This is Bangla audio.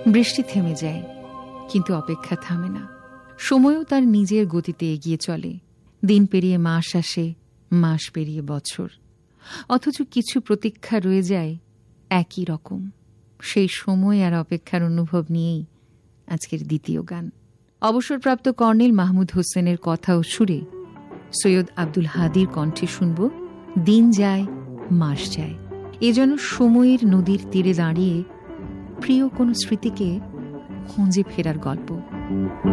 বৃষ্টি থেমে যায়, কিন্তু অপেক্ষা থামে না। সময়ও তার নিজের গতিতে এগিয়ে চলে। দিন পেরিয়ে মাস আসে, মাস পেরিয়ে বছর, অথচ কিছু প্রতীক্ষা রয়ে যায় একই রকম। সেই সময় আর অপেক্ষার অনুভব নিয়েই আজকের দ্বিতীয় গান। অবসরপ্রাপ্ত কর্নেল মাহমুদ হোসেনের কথা ও সুরে সৈয়দ আব্দুল হাদীর কণ্ঠে শুনব দিন যায় মাস যায়। এ যেন সময়ের নদীর তীরে দাঁড়িয়ে প্রিয় কোনো স্মৃতিকে খুঁজে ফেরার গল্প।